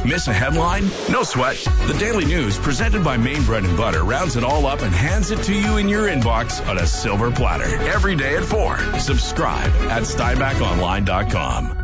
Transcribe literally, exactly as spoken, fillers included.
Miss a headline? No sweat. The Daily News, presented by Maine Bread and Butter, rounds it all up and hands it to you in your inbox on a silver platter. Every day at four. Subscribe at Steinbach Online dot com.